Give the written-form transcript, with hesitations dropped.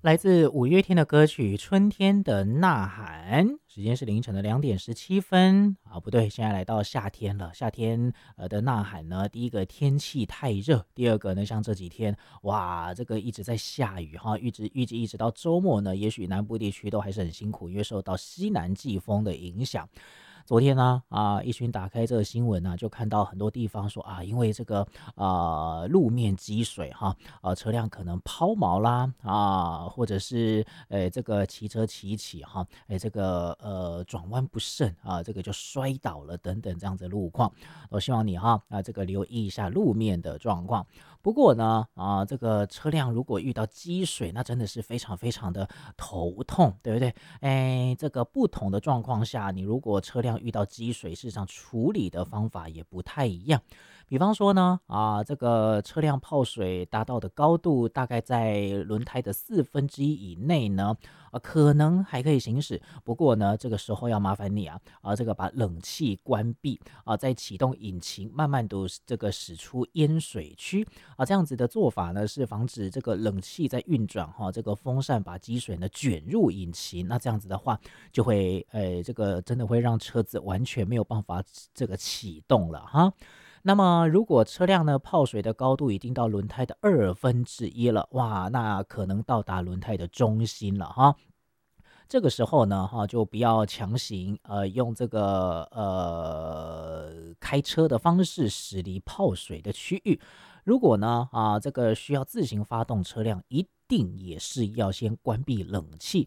来自五月天的歌曲《春天的呐喊》，时间是凌晨的2点17分啊，不对，现在来到夏天了。夏天的呐喊呢，第一个天气太热，第二个呢，像这几天哇，这个一直在下雨哈，预计一直到周末呢，也许南部地区都还是很辛苦，因为受到西南季风的影响。昨天呢，一群打开这个新闻呢、就看到很多地方说因为这个路面积水哈，车辆可能抛锚啦或者是这个骑车骑一骑哈，这个转弯不慎这个就摔倒了等等这样子的路况。我希望你这个留意一下路面的状况。不过呢，这个车辆如果遇到积水，那真的是非常非常的头痛，对不对？这个不同的状况下，你如果车辆遇到积水，事实上处理的方法也不太一样。比方说呢，这个车辆泡水达到的高度大概在轮胎的1/4以内呢，可能还可以行驶。不过呢，这个时候要麻烦你这个把冷气关闭再启动引擎，慢慢的这个驶出淹水区这样子的做法呢，是防止这个冷气在运转这个风扇把积水呢卷入引擎。那这样子的话，就会这个真的会让车子完全没有办法这个启动了哈。那么，如果车辆呢泡水的高度已经到轮胎的1/2了，哇，那可能到达轮胎的中心了哈。这个时候呢，就不要强行用这个开车的方式驶离泡水的区域。如果呢这个需要自行发动车辆，一定也是要先关闭冷气